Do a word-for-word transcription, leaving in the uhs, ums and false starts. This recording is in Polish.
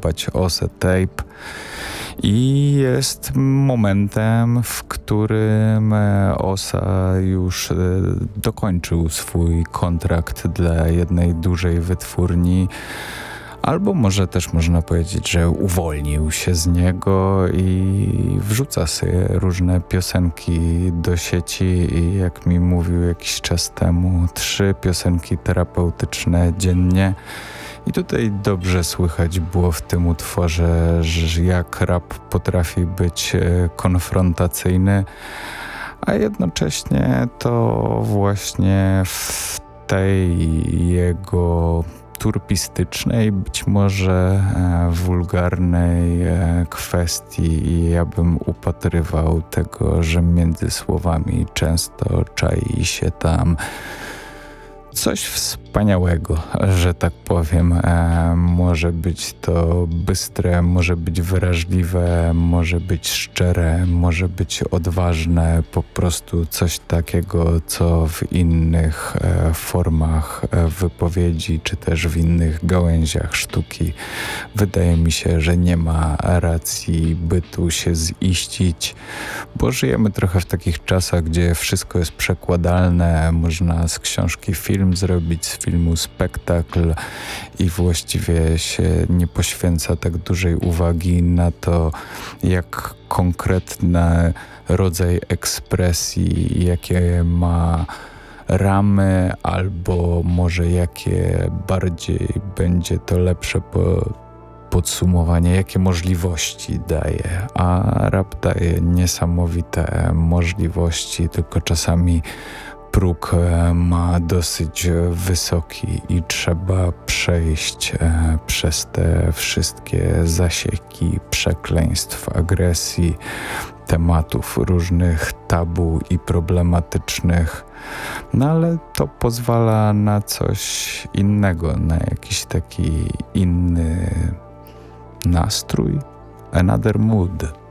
złapać Osę Tape i jest momentem, w którym Osa już dokończył swój kontrakt dla jednej dużej wytwórni. Albo może też można powiedzieć, że uwolnił się z niego i wrzuca sobie różne piosenki do sieci i jak mi mówił jakiś czas temu, trzy piosenki terapeutyczne dziennie. I tutaj dobrze słychać było w tym utworze, że jak rap potrafi być konfrontacyjny, a jednocześnie to właśnie w tej jego turpistycznej, być może e, wulgarnej e, kwestii i ja bym upatrywał tego, że między słowami często czai się tam coś wspaniałego, że tak powiem. E, może być to bystre, może być wrażliwe, może być szczere, może być odważne, po prostu coś takiego, co w innych e, formach e, wypowiedzi, czy też w innych gałęziach sztuki wydaje mi się, że nie ma racji, by tu się ziścić, bo żyjemy trochę w takich czasach, gdzie wszystko jest przekładalne, można z książki film zrobić, z filmu spektakl i właściwie się nie poświęca tak dużej uwagi na to, jak konkretny rodzaj ekspresji, jakie ma ramy, albo może jakie bardziej będzie to lepsze po podsumowanie, jakie możliwości daje. A rap daje niesamowite możliwości, tylko czasami próg ma dosyć wysoki i trzeba przejść przez te wszystkie zasieki, przekleństw, agresji, tematów różnych tabu i problematycznych. No ale to pozwala na coś innego, na jakiś taki inny nastrój. Another mood.